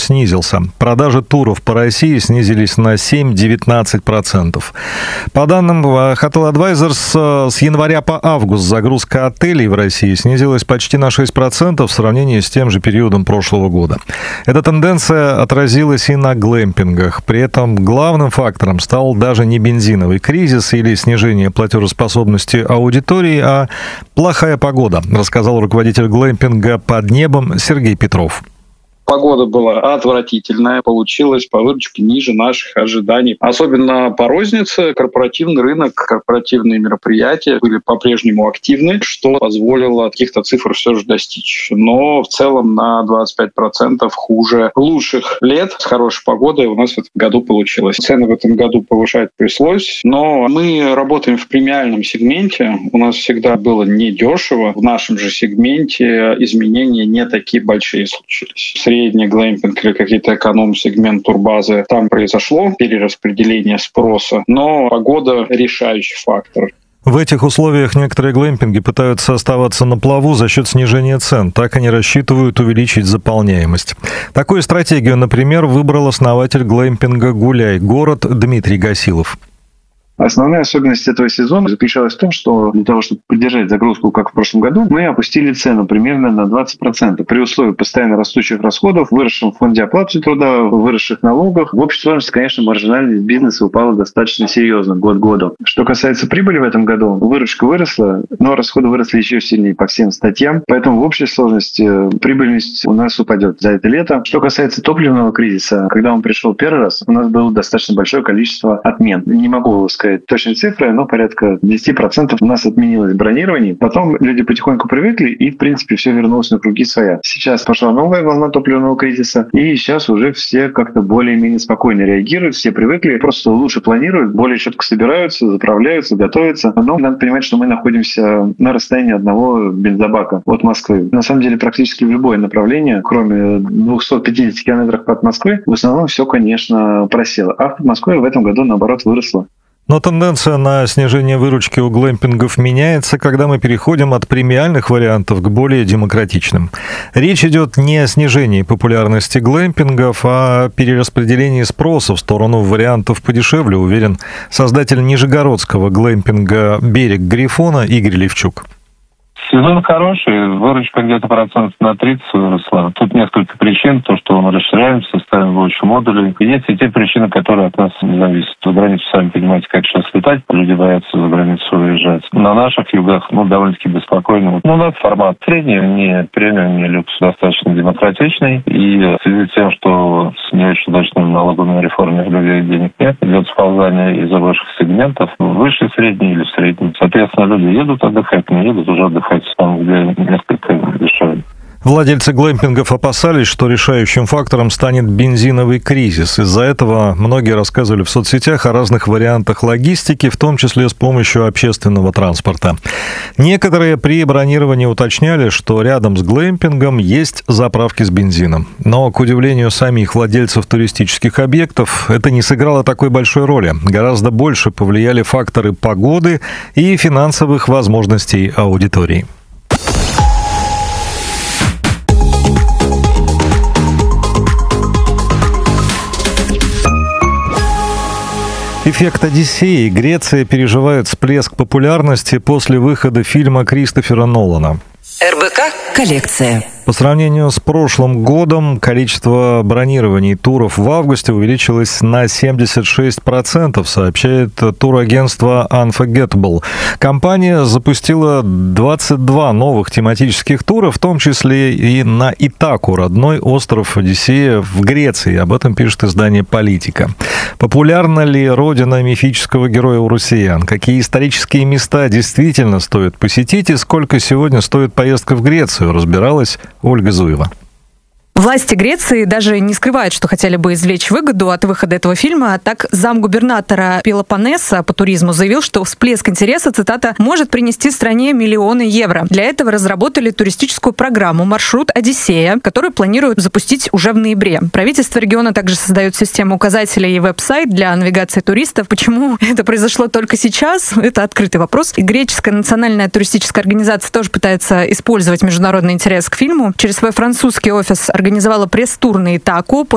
снизился. Продажи туров по России снизились на 7-19%. По данным Hotel Advisors, с января по август загрузка отелей в России снизилась почти на 6% в сравнении с тем же периодом прошлого года. Эта тенденция отразилась и на глэмпингах. При этом главным фактором стал даже не бензиновый кризис или снижение платежеспособности аудитории, а плохая погода, рассказал руководитель глэмпинга «Под небом» Сергей Петров. Погода была отвратительная, получилась по выручке ниже наших ожиданий. Особенно по рознице корпоративный рынок, корпоративные мероприятия были по-прежнему активны, что позволило каких-то цифр все же достичь. Но в целом на 25% хуже лучших лет с хорошей погодой у нас в этом году получилось. Цены в этом году повышать пришлось, но мы работаем в премиальном сегменте. У нас всегда было недешево. В нашем же сегменте изменения не такие большие случились. Средний глэмпинг или какие-то эконом-сегмент турбазы, там произошло перераспределение спроса, но погода — решающий фактор. В этих условиях некоторые глэмпинги пытаются оставаться на плаву за счет снижения цен. Так они рассчитывают увеличить заполняемость. Такую стратегию, например, выбрал основатель глэмпинга «Гуляй город» Дмитрий Гасилов. Основная особенность этого сезона заключалась в том, что для того, чтобы поддержать загрузку, как в прошлом году, мы опустили цену примерно на 20%. При условии постоянно растущих расходов, выросшем фонде оплаты труда, выросших налогах, в общей сложности, конечно, маржинальность бизнеса упала достаточно серьезно год к году. Что касается прибыли в этом году, выручка выросла, но расходы выросли еще сильнее по всем статьям, поэтому в общей сложности прибыльность у нас упадет за это лето. Что касается топливного кризиса, когда он пришел первый раз, у нас было достаточно большое количество отмен. Не могу сказать точные цифры, но порядка 10% у нас отменилось бронирование. Потом люди потихоньку привыкли, и, в принципе, все вернулось на круги своя. Сейчас пошла новая волна топливного кризиса, и сейчас уже все как-то более-менее спокойно реагируют, все привыкли, просто лучше планируют, более четко собираются, заправляются, готовятся. Но надо понимать, что мы находимся на расстоянии одного бензобака от Москвы. На самом деле, практически в любое направление, кроме 250 километров от Москвы, в основном все, конечно, просело. А в Подмосковье в этом году, наоборот, выросло. Но тенденция на снижение выручки у глэмпингов меняется, когда мы переходим от премиальных вариантов к более демократичным. Речь идет не о снижении популярности глэмпингов, а о перераспределении спроса в сторону вариантов подешевле, уверен создатель нижегородского глэмпинга «Берег Грифона» Игорь Левчук. Сезон хороший, выручка где-то процентов на 30 выросла. Тут несколько причин. То, что мы расширяемся, ставим больше модулей. И есть и те причины, которые от нас не зависят. За границу, сами понимаете, как сейчас летать. Люди боятся за границу уезжать. На наших югах, довольно-таки беспокойно. У нас формат средний, не премиум, не люкс, достаточно демократичный. И в связи с тем, что с не очень удачной налоговой реформой у людей денег нет, идет сползание из высших сегментов в выше средний или в средний. Соответственно, люди едут отдыхать, не едут уже отдыхать там, где несколько дешевле. Владельцы глэмпингов опасались, что решающим фактором станет бензиновый кризис. Из-за этого многие рассказывали в соцсетях о разных вариантах логистики, в том числе с помощью общественного транспорта. Некоторые при бронировании уточняли, что рядом с глэмпингом есть заправки с бензином. Но, к удивлению самих владельцев туристических объектов, это не сыграло такой большой роли. Гораздо больше повлияли факторы погоды и финансовых возможностей аудитории. Эффект «Одиссеи». Греция переживает всплеск популярности после выхода фильма Кристофера Нолана. РБК «Коллекция». По сравнению с прошлым годом количество бронирований туров в августе увеличилось на 76%, сообщает турагентство Unforgettable. Компания запустила 22 новых тематических тура, в том числе и на Итаку, родной остров Одиссея в Греции. Об этом пишет издание «Политика». Популярна ли родина мифического героя у россиян? Какие исторические места действительно стоит посетить и сколько сегодня стоит поездка в Грецию, разбиралась Ольга Зуева. Власти Греции даже не скрывают, что хотели бы извлечь выгоду от выхода этого фильма. Так, замгубернатора Пелопоннеса по туризму заявил, что всплеск интереса, цитата, может принести стране миллионы евро. Для этого разработали туристическую программу «Маршрут Одиссея», которую планируют запустить уже в ноябре. Правительство региона также создает систему указателей и веб-сайт для навигации туристов. Почему это произошло только сейчас? Это открытый вопрос. И греческая национальная туристическая организация тоже пытается использовать международный интерес к фильму. Через свой французский офис организовала пресс-тур на Итаку.